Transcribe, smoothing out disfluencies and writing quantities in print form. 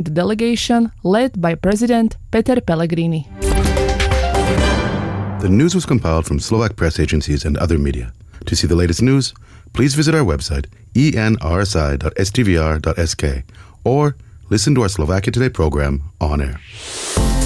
the delegation led by President Peter Pellegrini. The news was compiled from Slovak press agencies and other media. To see the latest news, please visit our website, enrsi.stvr.sk, or listen to our Slovakia Today program on air.